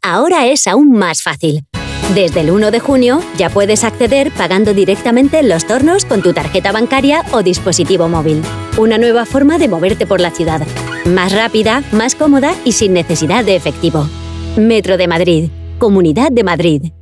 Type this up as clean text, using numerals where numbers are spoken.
ahora es aún más fácil. Desde el 1 de junio ya puedes acceder pagando directamente en los tornos con tu tarjeta bancaria o dispositivo móvil. Una nueva forma de moverte por la ciudad. Más rápida, más cómoda y sin necesidad de efectivo. Metro de Madrid. Comunidad de Madrid.